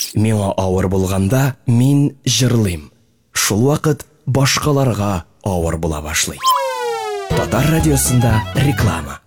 Миңа авыр булганда мин җырлыйм. Шул вакыт башкаларга авыр була башлый. Татар радиосында реклама.